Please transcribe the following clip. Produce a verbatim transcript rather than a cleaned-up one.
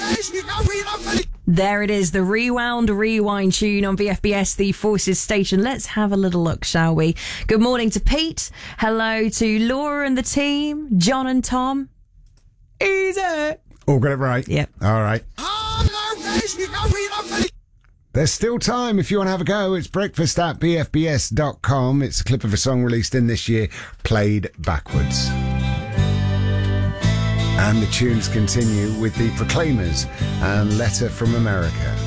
There it is, the Rewound Rewind tune on V F B S, the Forces station. Let's have a little look, shall we? Good morning to Pete. Hello to Laura and the team. John and Tom. Easy. All got it right? Yep. All right. There's still time if you want to have a go. It's breakfast at b f b s dot com. It's a clip of a song released in this year, played backwards. And the tunes continue with the Proclaimers and Letter from America.